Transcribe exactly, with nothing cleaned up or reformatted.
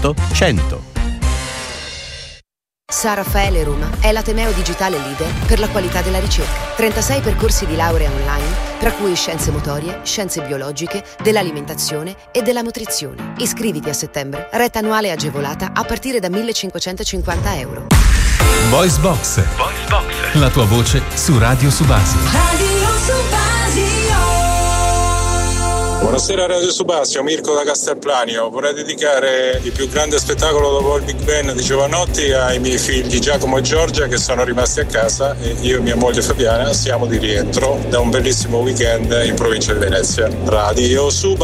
cento cento. San Raffaele Roma è l'ateneo digitale leader per la qualità della ricerca. trentasei percorsi di laurea online, tra cui scienze motorie, scienze biologiche, dell'alimentazione e della nutrizione. Iscriviti a settembre, retta annuale agevolata a partire da millecinquecentocinquanta euro. Voice Box. Voice Box. La tua voce su Radio Subasio. Radio Subasio. Buonasera Radio Subasio, Mirko da Castelplanio. Vorrei dedicare il più grande spettacolo dopo il Big Ben di Giovanotti ai miei figli Giacomo e Giorgia, che sono rimasti a casa, e io e mia moglie Fabiana siamo di rientro da un bellissimo weekend in provincia di Venezia. Radio Subasio.